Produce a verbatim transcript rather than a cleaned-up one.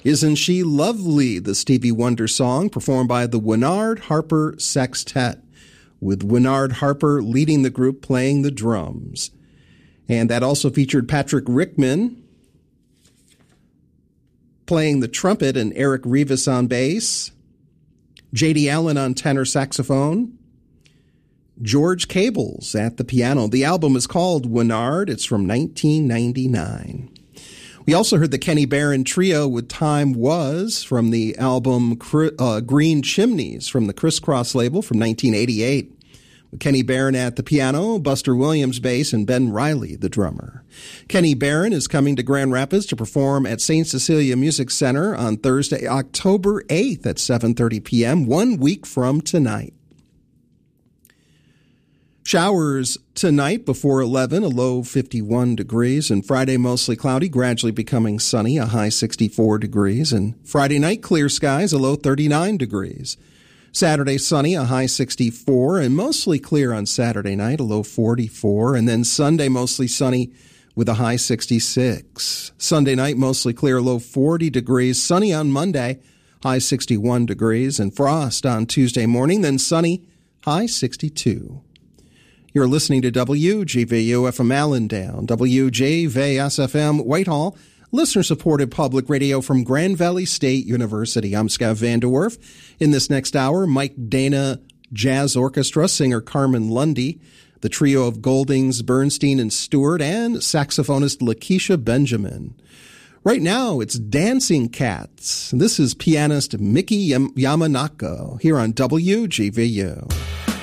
Isn't She Lovely, the Stevie Wonder song, performed by the Winard Harper Sextet, with Winard Harper leading the group playing the drums. And that also featured Patrick Rickman playing the trumpet and Eric Rivas on bass, J D Allen on tenor saxophone, George Cables at the piano. The album is called Winard. It's from nineteen ninety-nine. We also heard the Kenny Barron Trio with Time Was from the album uh, Green Chimneys from the Criss Cross label from nineteen eighty-eight. With Kenny Barron at the piano, Buster Williams bass, and Ben Riley the drummer. Kenny Barron is coming to Grand Rapids to perform at Saint Cecilia Music Center on Thursday, October eighth at seven thirty p.m., one week from tonight. Showers tonight before eleven, a low fifty-one degrees, and Friday mostly cloudy, gradually becoming sunny, a high sixty-four degrees, and Friday night clear skies, a low thirty-nine degrees. Saturday sunny, a high sixty-four, and mostly clear on Saturday night, a low forty-four, and then Sunday mostly sunny with a high sixty-six. Sunday night mostly clear, low forty degrees, sunny on Monday, high sixty-one degrees, and frost on Tuesday morning, then sunny, high sixty-two. You're listening to W G V U F M Allendale, W J V S F M Whitehall, listener-supported public radio from Grand Valley State University. I'm Scott Vanderwerf. In this next hour, Mike Dana Jazz Orchestra, singer Carmen Lundy, the trio of Goldings, Bernstein, and Stewart, and saxophonist Lakeisha Benjamin. Right now, it's Dancing Cats. This is pianist Miki Yamanaka here on W G V U.